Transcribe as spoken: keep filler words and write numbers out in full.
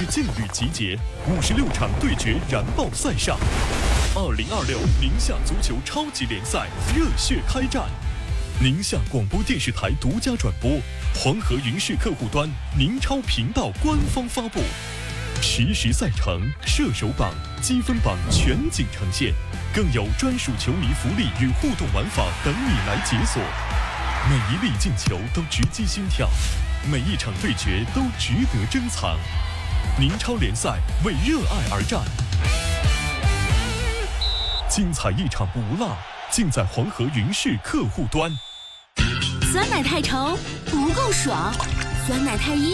是劲旅集结，五十六场对决燃爆赛上。二零二六宁夏足球超级联赛热血开战，宁夏广播电视台独家转播，黄河云视客户端宁超频道官方发布，实时赛程、射手榜、积分榜全景呈现，更有专属球迷福利与互动玩法等你来解锁。每一粒进球都直击心跳，每一场对决都值得珍藏。宁超联赛为热爱而战，精彩一场不落，尽在黄河云视客户端。 酸奶太稠不够爽，酸奶太硬